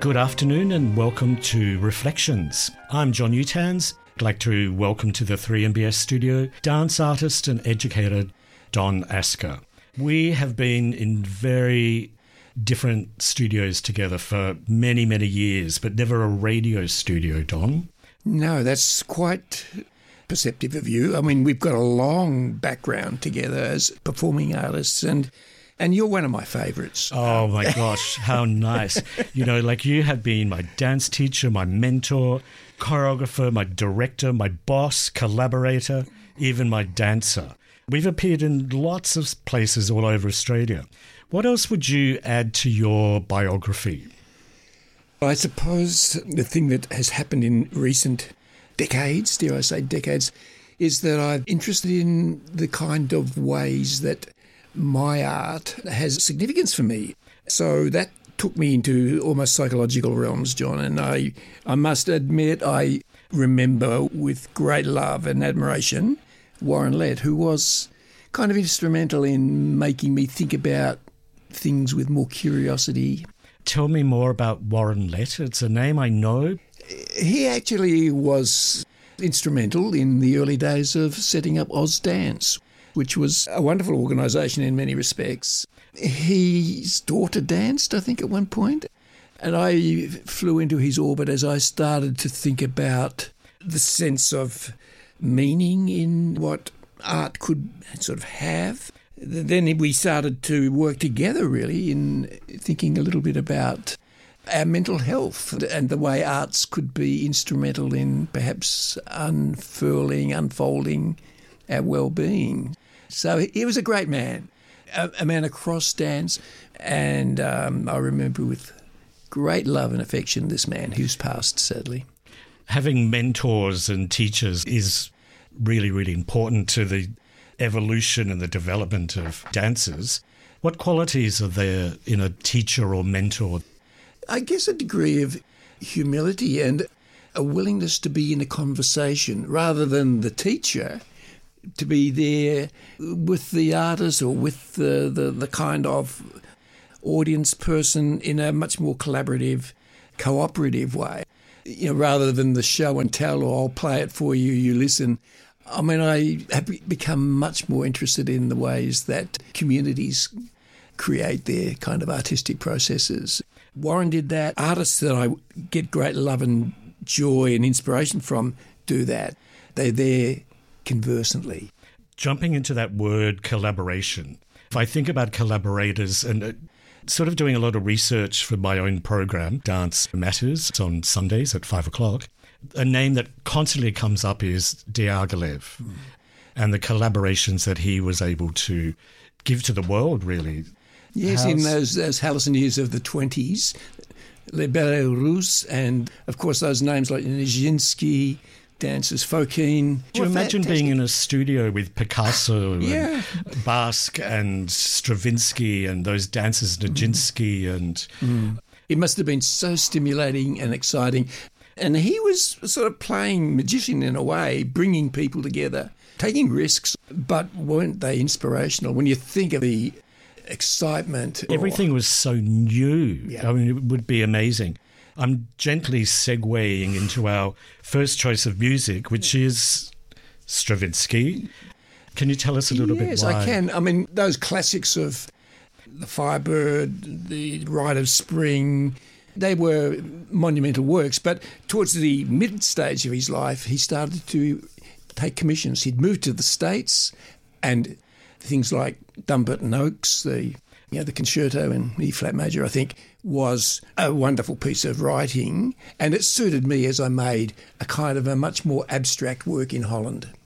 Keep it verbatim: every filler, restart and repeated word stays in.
Good afternoon and welcome to Reflections. I'm John Utans. I'd like to welcome to the three M B S studio dance artist and educator Don Asker. We have been in very different studios together for many, many years, but never a radio studio, Don. No, that's quite perceptive of you. I mean, we've got a long background together as performing artists, and and you're one of my favourites. Oh my gosh, how nice. You know, like you have been my dance teacher, my mentor, choreographer, my director, my boss, collaborator, even my dancer. We've appeared in lots of places all over Australia. What else would you add to your biography? I suppose the thing that has happened in recent decades, dare I say decades, is that I'm interested in the kind of ways that my art has significance for me. So that took me into almost psychological realms, John, and I, I must admit I remember with great love and admiration Warren Lett, who was kind of instrumental in making me think about things with more curiosity. Tell me more about Warren Lett. It's a name I know. He actually was instrumental in the early days of setting up Oz Dance, which was a wonderful organisation in many respects. His daughter danced, I think, at one point, and I flew into his orbit as I started to think about the sense of meaning in what art could sort of have. Then we started to work together, really, in thinking a little bit about our mental health and the way arts could be instrumental in perhaps unfurling, unfolding our well-being. So he was a great man, a, a man across dance, and um, I remember with great love and affection this man who's passed, sadly. Having mentors and teachers is really, really important to the evolution and the development of dancers. What qualities are there in a teacher or mentor? I guess a degree of humility and a willingness to be in a conversation rather than the teacher, to be there with the artist or with the, the, the kind of audience person in a much more collaborative, cooperative way. You know, rather than the show and tell, or I'll play it for you, you listen. I mean, I have become much more interested in the ways that communities create their kind of artistic processes. Warren did that. Artists that I get great love and joy and inspiration from do that. They're there conversantly. Jumping into that word collaboration, if I think about collaborators and uh, sort of doing a lot of research for my own program, Dance Matters, it's on Sundays at five o'clock, a name that constantly comes up is Diaghilev mm. and the collaborations that he was able to give to the world, really. Yes, How's... in those, those halcyon years of the twenties, Les Ballets Russes, and of course those names like Nijinsky, dancers, Fokine. Do you imagine fantastic. being in a studio with Picasso yeah. and Basque and Stravinsky and those dancers, Nijinsky mm. and... Mm. It must have been so stimulating and exciting. And he was sort of playing magician in a way, bringing people together, taking risks, but weren't they inspirational? When you think of the excitement. Everything or, was so new. Yeah. I mean, it would be amazing. I'm gently segueing into our first choice of music, which is Stravinsky. Can you tell us a little yes, bit why? Yes, I can. I mean, those classics of The Firebird, The Rite of Spring, they were monumental works, but towards the mid stage of his life, he started to take commissions. He'd moved to the States, and things like Dumbarton Oaks, the you know, the concerto in E-flat major, I think, was a wonderful piece of writing, and it suited me as I made a kind of a much more abstract work in Holland.